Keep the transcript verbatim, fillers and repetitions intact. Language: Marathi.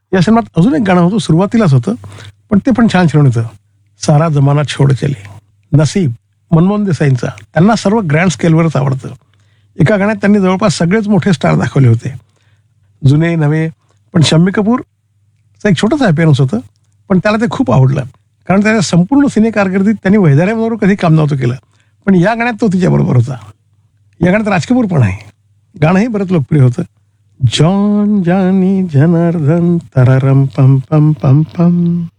या सिनेमात अजून एक गाणं होतं, सुरुवातीलाच होतं, पण ते पण छान छान होतं. सारा जमाना छोड चले, नसीब, मनमोहन देसाईंचा. त्यांना सर्व ग्रँड स्केलवरच आवडतं. एका गाण्यात त्यांनी जवळपास सगळेच मोठे स्टार दाखवले होते, जुने नवे. पण शम्मी कपूरचं एक छोटंसं अपीअरन्स होतं, पण त्याला ते खूप आवडलं, कारण त्याच्या संपूर्ण सिने कारकिर्दीत त्यांनी वैदाऱ्याबरोबर कधी काम नव्हतं केलं, पण या गाण्यात तो तिच्याबरोबर होता. या गाण्यात राज कपूर पण आहे. गाणंही बरंच लोकप्रिय होतं. जॉन जानी जनार्दन तररम पम पम पम पम.